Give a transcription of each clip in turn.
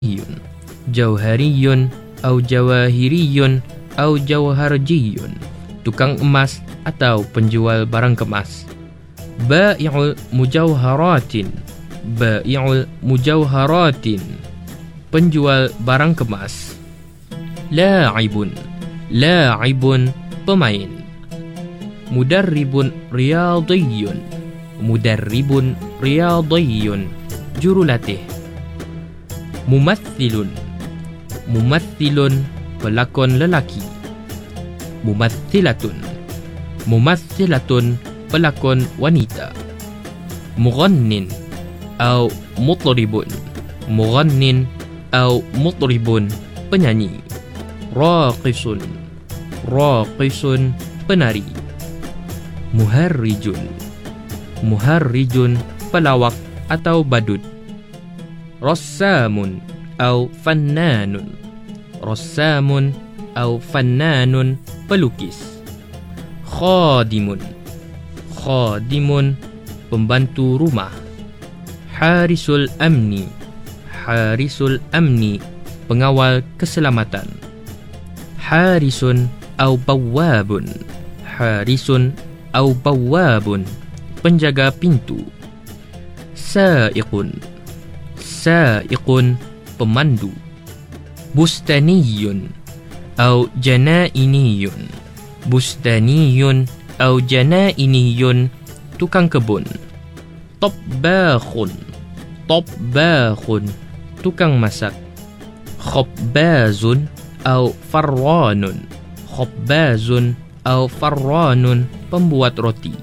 jauhariyun atau jawahiriyun atau jawharjiyun, tukang emas atau penjual barang kemas. Bai'ul mujawharatin, bai'ul mujawharatin, penjual barang kemas. La'ibun, la'ibun, pemain. Mudarribun riyadiyun, mudarribun riyadiyun, jurulatih. Mumathilun, mumathilun, pelakon lelaki. Mumathilatun, mumathilatun, pelakon wanita. Mughannin atau mutribun, mughannin atau mutribun, penyanyi. Raqisun, raqisun, penari. Muharrijun, muharrijun, pelawak atau badut. Rassamun atau fannanun, rassamun atau fannanun, pelukis. Khadimun, khadimun, pembantu rumah. Harisul amni, harisul amni, pengawal keselamatan. Harisun atau bawabun, harisun atau bawabun, penjaga pintu. Sa'iqun, sa'iqun, pemandu. Bustaniyun atau janainiyun, bustaniyun atau janainiyun, tukang kebun. Tobbakhun, tobbakhun, tukang masak. Khabbazun atau farranun, khabbazun atau farranun, pembuat roti.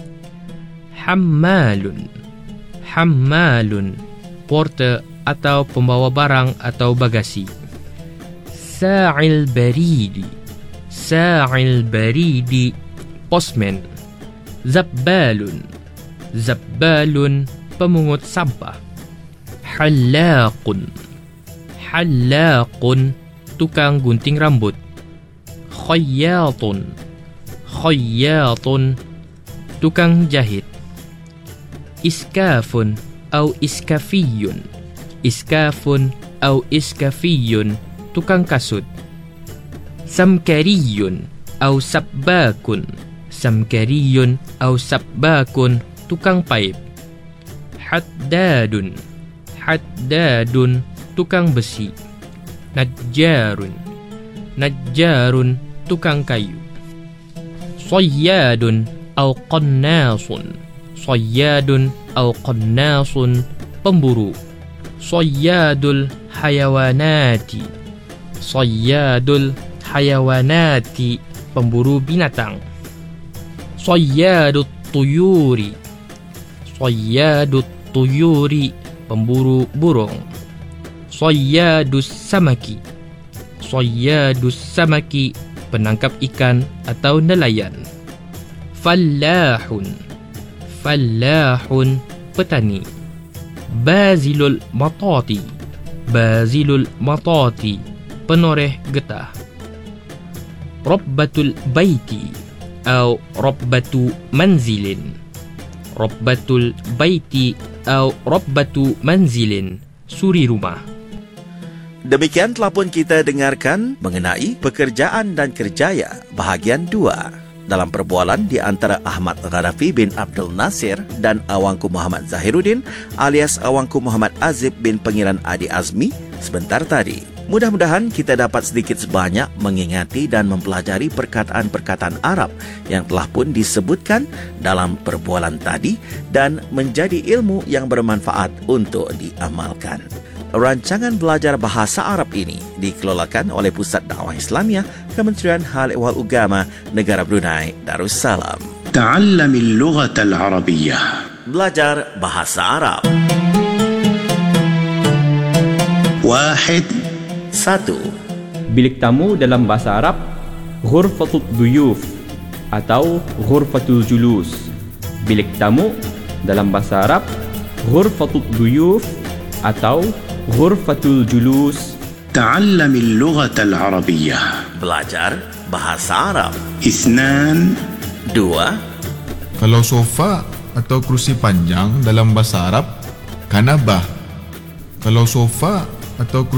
Hammalun, hammalun, porter atau pembawa barang atau bagasi. Sa'il baridi, sa'il baridi, postman. Zabbalun, zabbalun, pemungut sampah. Hallaqun, hallaqun, tukang gunting rambut. Khayyatun, khayyatun, tukang jahit. Iskafun atau iskafiyun, iskafun atau iskafiyun, tukang kasut. Samkariyun atau sabbakun, samkariyun atau sabbakun, tukang paip. Haddadun, haddadun, tukang besi. Najjarun, najjarun, tukang kayu. Sayyadun atau qannasun, sayyadun atau qannasun, pemburu. Sayyadul hayawanati, sayyadul hayawanati, pemburu binatang. Sayyadut tuyuri, sayyadut tuyuri, pemburu burung. Sayyadus samaki, sayyadus samaki, penangkap ikan atau nelayan. Fallahun, fallahun, petani. Bazilul matati, bazilul matati, penoreh getah. Rabbatul baiti atau rabbatu manzilin, rabbatul baiti atau rabbatu manzilin, suri rumah. Demikian telah pun kita dengarkan mengenai pekerjaan dan kerjaya bahagian 2 dalam perbualan di antara Ahmad Gharafi bin Abdul Nasir dan Awangku Muhammad Zahiruddin alias Awangku Muhammad Azib bin Pengiran Adi Azmi sebentar tadi. Mudah-mudahan kita dapat sedikit sebanyak mengingati dan mempelajari perkataan-perkataan Arab yang telah pun disebutkan dalam perbualan tadi dan menjadi ilmu yang bermanfaat untuk diamalkan. Rancangan belajar bahasa Arab ini dikelolakan oleh Pusat Dakwah Islamiyah Kementerian Hal Ehwal Ugama Negara Brunei Darussalam. Ta'allamil lughatal arabiyyah. Belajar bahasa Arab. 1. Bilik tamu dalam bahasa Arab ghurfatut duyuf atau ghurfatul julus. Bilik tamu dalam bahasa Arab ghurfatut duyuf atau ghurfatul julus. Ta'allamil lughatal arabiyyah. Belajar bahasa Arab. 2. Kalau sofa atau kerusi panjang dalam bahasa Arab, kanabah. Kalau sofa atau